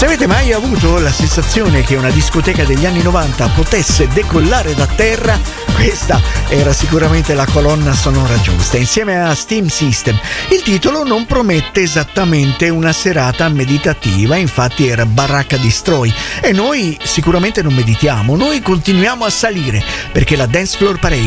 Se avete mai avuto la sensazione che una discoteca degli anni 90 potesse decollare da terra, questa era sicuramente la colonna sonora giusta, insieme a Steam System. Il titolo non promette esattamente una serata meditativa, infatti era Baracca Destroy, e noi sicuramente non meditiamo, noi continuiamo a salire, perché la Dance Floor Parade